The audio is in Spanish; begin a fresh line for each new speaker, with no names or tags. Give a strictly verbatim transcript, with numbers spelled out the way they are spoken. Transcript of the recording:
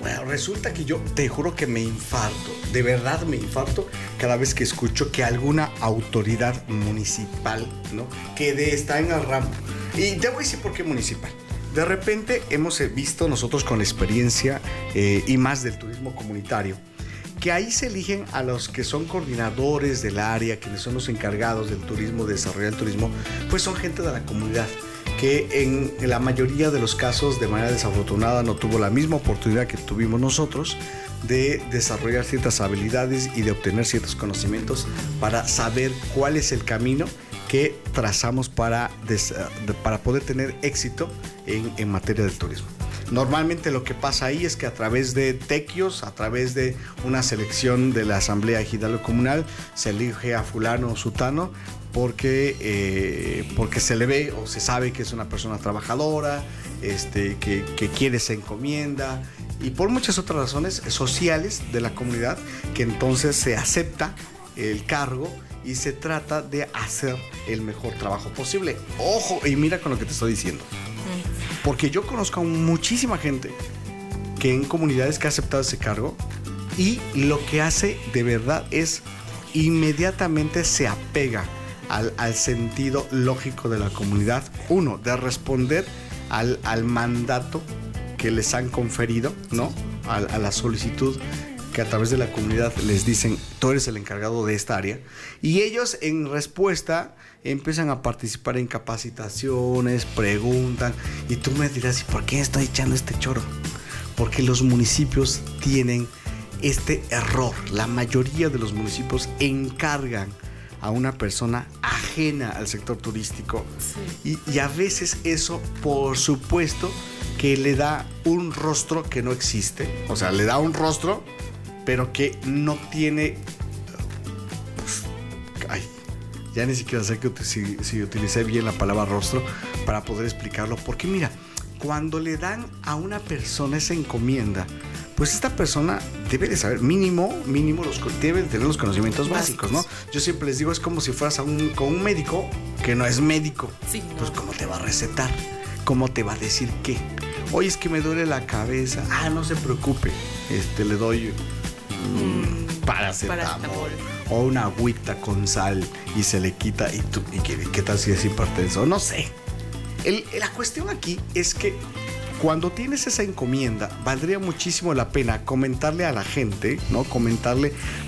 Bueno, resulta que yo te juro que me infarto, de verdad me infarto cada vez que escucho que alguna autoridad municipal, ¿no? Que de, está en el ramo. Y te voy a decir por qué municipal. De repente hemos visto nosotros con experiencia eh, y más del turismo comunitario, que ahí se eligen a los que son coordinadores del área, quienes son los encargados del turismo, de desarrollar el turismo, pues son gente de la comunidad, que en la mayoría de los casos, de manera desafortunada, no tuvo la misma oportunidad que tuvimos nosotros de desarrollar ciertas habilidades y de obtener ciertos conocimientos para saber cuál es el camino que trazamos para, des, para poder tener éxito en, en materia del turismo. Normalmente lo que pasa ahí es que a través de tequios, a través de una selección de la Asamblea Ejidal Comunal, se elige a fulano o sutano porque, eh, porque se le ve o se sabe que es una persona trabajadora, este, que, que quiere esa encomienda y por muchas otras razones sociales de la comunidad, que entonces se acepta el cargo y se trata de hacer el mejor trabajo posible. Ojo, y mira con lo que te estoy diciendo. Porque yo conozco a muchísima gente que en comunidades que ha aceptado ese cargo y lo que hace de verdad es inmediatamente se apega al, al sentido lógico de la comunidad. Uno, de responder al, al mandato que les han conferido, ¿no? A, a la solicitud que a través de la comunidad les dicen, tú eres el encargado de esta área, y ellos en respuesta empiezan a participar en capacitaciones, preguntan, y tú me dirás, ¿y por qué estoy echando este choro? Porque los municipios tienen este error. La mayoría de los municipios encargan a una persona ajena al sector turístico, sí. y, y a veces eso, por supuesto, que le da un rostro que no existe, o sea, le da un rostro pero que no tiene, pues, ay, ya ni siquiera sé que, si, si utilicé bien la palabra rostro para poder explicarlo, porque mira, cuando le dan a una persona esa encomienda, pues esta persona debe de saber, mínimo, mínimo, los, debe de tener los conocimientos básicos, ¿no? Yo siempre les digo, es como si fueras a un, con un médico que no es médico, sí, no. Pues ¿cómo te va a recetar? ¿Cómo te va a decir qué? Oye, es que me duele la cabeza, ah, no se preocupe, este, le doy Mm, paracetamol o una agüita con sal y se le quita y, tú, y qué, qué tal si es hipertenso, no sé. El, la cuestión aquí es que cuando tienes esa encomienda valdría muchísimo la pena comentarle a la gente, ¿no? Comentarle